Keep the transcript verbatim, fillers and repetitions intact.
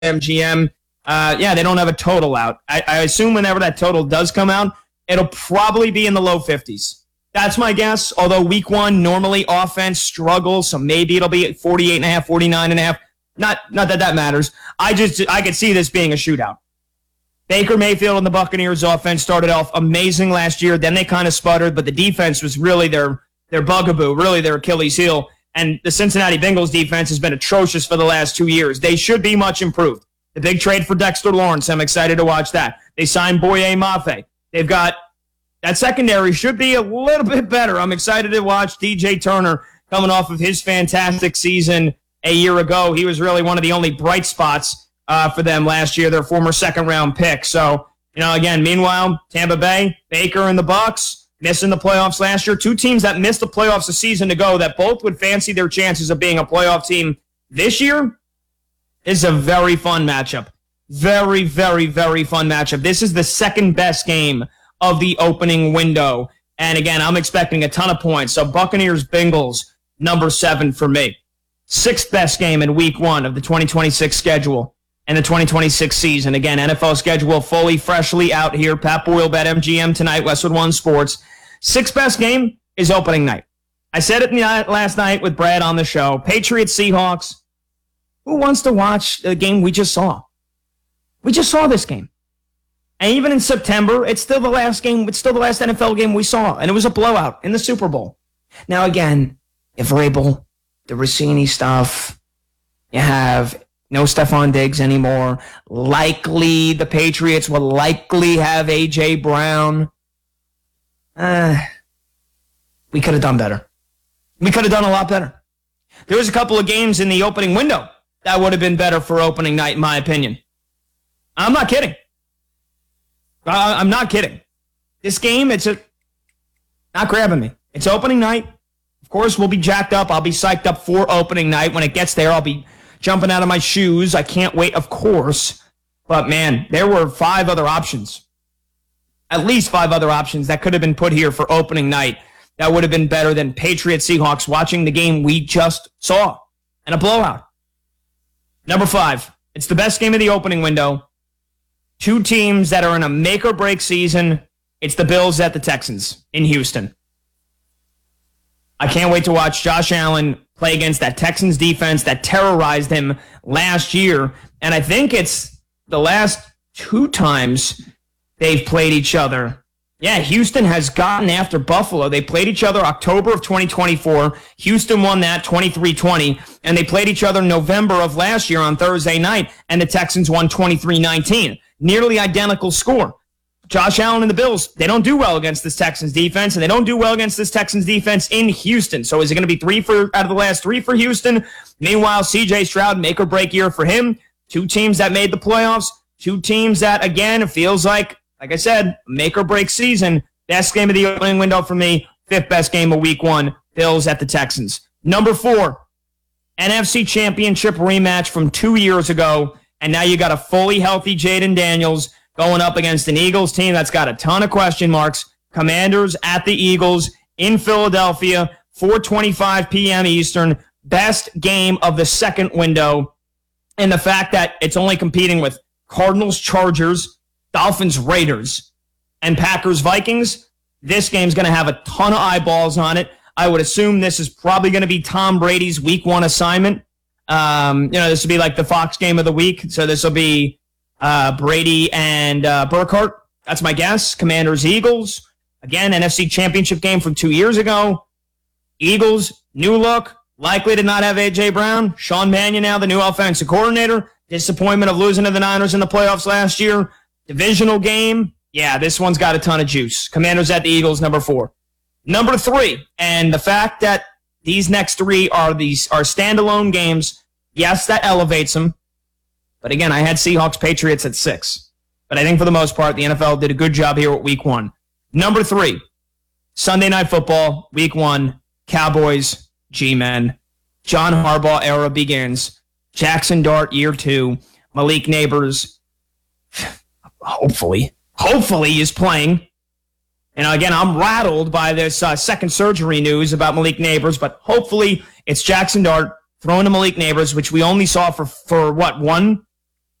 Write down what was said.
M G M. Uh, yeah, they don't have a total out. I, I assume whenever that total does come out, it'll probably be in the low fifties. That's my guess, although week one, normally offense struggles, so maybe it'll be at forty-eight and a half, forty-nine and a half. Not, not that that matters. I just, I could see this being a shootout. Baker Mayfield and the Buccaneers offense started off amazing last year. Then they kind of sputtered, but the defense was really their, their bugaboo, really their Achilles heel. And the Cincinnati Bengals defense has been atrocious for the last two years. They should be much improved. The big trade for Dexter Lawrence, I'm excited to watch that. They signed Boye Mafe. They've got, that secondary should be a little bit better. I'm excited to watch D J Turner coming off of his fantastic season a year ago. He was really one of the only bright spots uh, for them last year, their former second-round pick. So, you know, again, meanwhile, Tampa Bay, Baker and the Bucs missing the playoffs last year. Two teams that missed the playoffs a season ago that both would fancy their chances of being a playoff team this year. Is a very fun matchup. Very, very, very fun matchup. This is the second best game of the opening window. And again, I'm expecting a ton of points. So Buccaneers, Bengals, number seven for me. Sixth best game in week one of the twenty twenty-six schedule and the twenty twenty-six season. Again, N F L schedule fully, freshly out here. Pat Boyle, Bet M G M tonight, Westwood One Sports. Sixth best game is opening night. I said it last night with Brad on the show. Patriots, Seahawks. Who wants to watch the game we just saw? We just saw this game. And even in September, it's still the last game, it's still the last N F L game we saw. And it was a blowout in the Super Bowl. Now, again, if Vrabel, the Rossini stuff, you have no Stephon Diggs anymore. Likely the Patriots will likely have A J Brown. Uh, we could have done better. We could have done a lot better. There was a couple of games in the opening window that would have been better for opening night, in my opinion. I'm not kidding. Uh, I'm not kidding. This game, it's a, not grabbing me. It's opening night. Of course, we'll be jacked up. I'll be psyched up for opening night. When it gets there, I'll be jumping out of my shoes. I can't wait, of course. But, man, there were five other options. At least five other options that could have been put here for opening night that would have been better than Patriots Seahawks watching the game we just saw and a blowout. Number five, it's the best game of the opening window. Two teams that are in a make-or-break season. It's the Bills at the Texans in Houston. I can't wait to watch Josh Allen play against that Texans defense that terrorized him last year. And I think it's the last two times they've played each other. Yeah, Houston has gotten after Buffalo. They played each other October of twenty twenty-four. Houston won that twenty-three twenty. And they played each other November of last year on Thursday night. And the Texans won twenty-three nineteen. Nearly identical score. Josh Allen and the Bills, they don't do well against this Texans defense, and they don't do well against this Texans defense in Houston. So is it going to be three for out of the last three for Houston? Meanwhile, C J Stroud, make-or-break year for him. Two teams that made the playoffs. Two teams that, again, it feels like, like I said, make-or-break season. Best game of the opening window for me. Fifth best game of week one. Bills at the Texans. Number four, N F C Championship rematch from two years ago. And now you got a fully healthy Jaden Daniels going up against an Eagles team that's got a ton of question marks. Commanders at the Eagles in Philadelphia, four twenty-five p.m. Eastern. Best game of the second window. And the fact that it's only competing with Cardinals, Chargers, Dolphins, Raiders, and Packers, Vikings. This game's going to have a ton of eyeballs on it. I would assume this is probably going to be Tom Brady's week one assignment. Um, you know, this will be like the Fox game of the week. So this will be uh, Brady and uh, Burkhardt. That's my guess. Commanders, Eagles. Again, N F C Championship game from two years ago. Eagles, new look. Likely to not have A J Brown. Sean Mannion now the new offensive coordinator. Disappointment of losing to the Niners in the playoffs last year. Divisional game. Yeah, this one's got a ton of juice. Commanders at the Eagles, number four. Number three, and the fact that these next three are these are standalone games, yes, that elevates them. But again, I had Seahawks Patriots at six. But I think for the most part, the N F L did a good job here with week one. Number three, Sunday Night Football, week one, Cowboys, G-Men. John Harbaugh era begins. Jackson Dart, year two. Malik Neighbors, hopefully, hopefully is playing. And again, I'm rattled by this uh, second surgery news about Malik Neighbors, but hopefully it's Jackson Dart throwing to Malik Neighbors, which we only saw for, for what, one